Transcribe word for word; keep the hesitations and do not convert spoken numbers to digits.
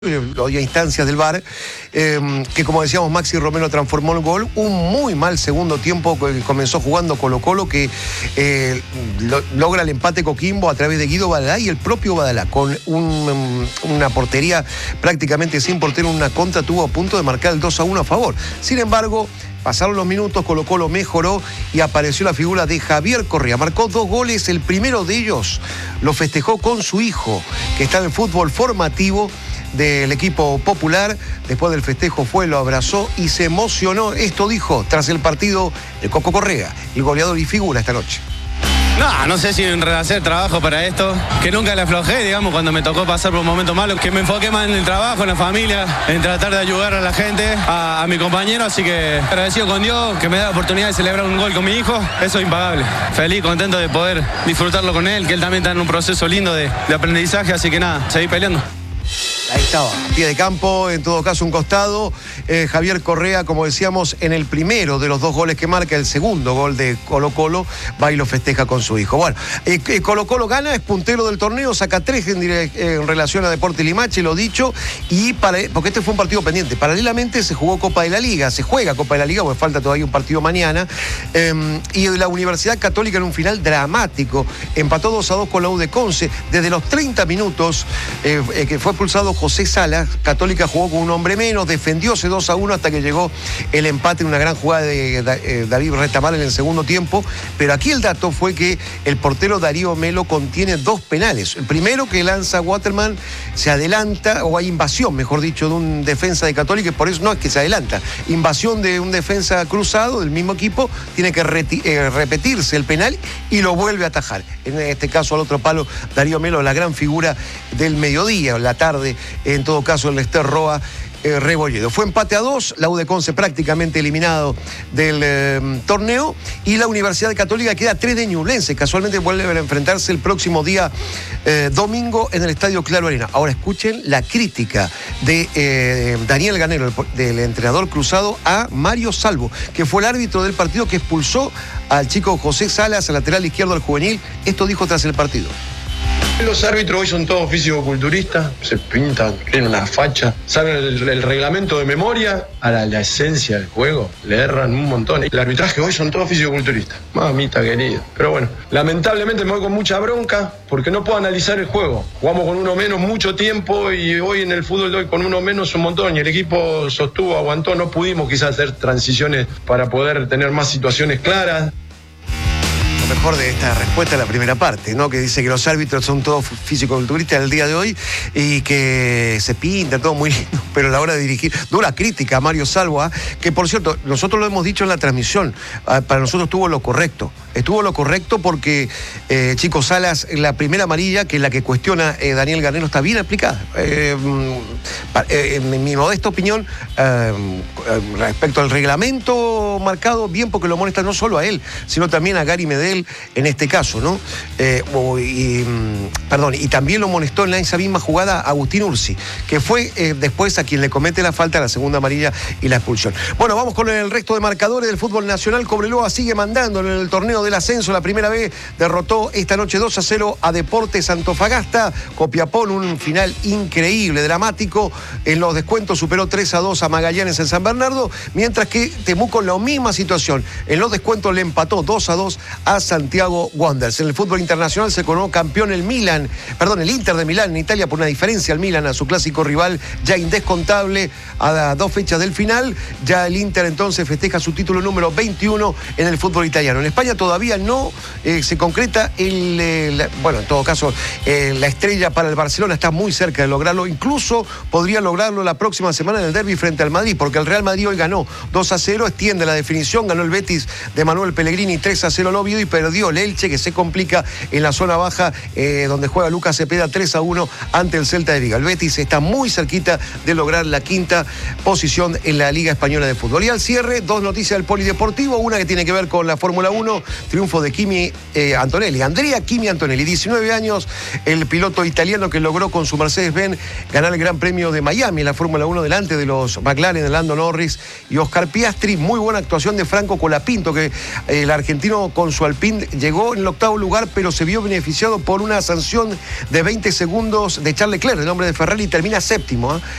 a instancias del V A R, eh, que como decíamos Maxi Romero transformó el gol. Un muy mal segundo tiempo que comenzó jugando Colo Colo, que eh, lo, logra el empate Coquimbo a través de Guido Badalá y el propio Badalá, con un, una portería prácticamente sin portero, una contra, tuvo a punto de marcar el dos a uno a favor. Sin embargo, pasaron los minutos, Colo Colo mejoró y apareció la figura de Javier Correa. Marcó dos goles, el primero de ellos lo festejó con su hijo, que está en el fútbol formativo del equipo popular. Después del festejo fue, lo abrazó y se emocionó. Esto dijo tras el partido el Coco Correa, el goleador y figura esta noche. No, no sé si hacer trabajo para esto, que nunca le aflojé, digamos, cuando me tocó pasar por un momento malo, que me enfoqué más en el trabajo, en la familia, en tratar de ayudar a la gente, a, a mi compañero, así que agradecido con Dios que me da la oportunidad de celebrar un gol con mi hijo, eso es impagable. Feliz, contento de poder disfrutarlo con él, que él también está en un proceso lindo de, de aprendizaje, así que nada, seguir peleando. Ahí estaba, pie de campo, en todo caso un costado. Eh, Javier Correa, como decíamos, en el primero de los dos goles que marca, el segundo gol de Colo Colo, va y lo festeja con su hijo. Bueno, eh, Colo Colo gana, es puntero del torneo, saca tres en, en relación a Deportes Limache, lo dicho, y para, porque este fue un partido pendiente. Paralelamente se jugó Copa de la Liga, se juega Copa de la Liga, porque falta todavía un partido mañana, eh, y la Universidad Católica en un final dramático, empató dos a dos con la U de Conce. Desde los treinta minutos eh, eh, que fue expulsado José Salas, Católica jugó con un hombre menos, defendióse dos a uno hasta que llegó el empate en una gran jugada de David Retamal en el segundo tiempo. Pero aquí el dato fue que el portero Darío Melo contiene dos penales. El primero, que lanza Waterman, se adelanta, o hay invasión, mejor dicho, de un defensa de Católica, y por eso no es que se adelanta. Invasión de un defensa cruzado del mismo equipo, tiene que reti- eh, repetirse el penal y lo vuelve a atajar. En este caso, al otro palo, Darío Melo, la gran figura del mediodía, la tarde, en todo caso el Lester Roa eh, Rebolledo. Fue empate a dos, la U de Conce prácticamente eliminado del eh, torneo, y la Universidad Católica queda tres de Ñublense. Casualmente vuelve a enfrentarse el próximo día eh, domingo en el Estadio Claro Arena. Ahora escuchen la crítica de eh, Daniel Ganero, el, del entrenador cruzado, a Mario Salvo, que fue el árbitro del partido que expulsó al chico José Salas, al lateral izquierdo del juvenil. Esto dijo tras el partido. Los árbitros hoy son todos físico-culturistas, se pintan, tienen una facha, saben el, el reglamento de memoria, a la, la esencia del juego, le erran un montón. El arbitraje hoy son todos físico-culturistas, mamita querida. Pero bueno, lamentablemente me voy con mucha bronca porque no puedo analizar el juego. Jugamos con uno menos mucho tiempo y hoy en el fútbol de hoy con uno menos un montón, y el equipo sostuvo, aguantó, no pudimos quizás hacer transiciones para poder tener más situaciones claras. Mejor de esta respuesta a la primera parte, ¿no? Que dice que los árbitros son todos físico-culturistas del día de hoy y que se pinta todo muy lindo, pero a la hora de dirigir, dura crítica a Mario Salvo, ¿eh? Que por cierto, nosotros lo hemos dicho en la transmisión, ¿eh? Para nosotros estuvo lo correcto, estuvo lo correcto porque eh, Chico Salas, la primera amarilla, que es la que cuestiona eh, Daniel Ganero, está bien aplicada. Eh, eh, en mi modesta opinión, eh, respecto al reglamento marcado, bien, porque lo molesta no solo a él, sino también a Gary Medel, en este caso, ¿no? Eh, y, perdón, y también lo molestó en esa misma jugada a Agustín Ursi, que fue eh, después a quien le comete la falta, la segunda amarilla y la expulsión. Bueno, vamos con el resto de marcadores del fútbol nacional. Cobreloa sigue mandando en el torneo del ascenso. La primera vez derrotó esta noche dos a cero a Deportes Antofagasta. Copiapó, un final increíble, dramático. En los descuentos superó tres a dos a Magallanes en San Bernardo, mientras que Temuco en la misma situación. En los descuentos le empató dos a dos a Santiago Wanderers. En el fútbol internacional se coronó campeón el Milan, perdón, el Inter de Milán en Italia, por una diferencia al Milan, a su clásico rival ya indescontable a dos fechas del final. Ya el Inter entonces festeja su título número veintiuno en el fútbol italiano. En España todavía no eh, se concreta el, eh, la, bueno, en todo caso, eh, la estrella para el Barcelona está muy cerca de lograrlo, incluso podría lograrlo la próxima semana en el derbi frente al Madrid, porque el Real Madrid hoy ganó dos a cero, extiende la definición, ganó el Betis de Manuel Pellegrini tres a cero al Oviedo, y perdió el Elche, que se complica en la zona baja, eh, donde juega Lucas Cepeda, tres a uno ante el Celta de Vigo. El Betis está muy cerquita de lograr la quinta posición en la Liga Española de Fútbol. Y al cierre, dos noticias del polideportivo, una que tiene que ver con la Fórmula uno, triunfo de Kimi eh, Antonelli. Andrea Kimi Antonelli, diecinueve años, el piloto italiano que logró con su Mercedes-Benz ganar el Gran Premio de Miami en la Fórmula uno delante de los McLaren de Lando Norris y Oscar Piastri. Muy buena actuación de Franco Colapinto, que eh, el argentino con su Alpine llegó en el octavo lugar, pero se vio beneficiado por una sanción de veinte segundos de Charles Leclerc, el hombre de Ferrari, termina séptimo. ¿eh?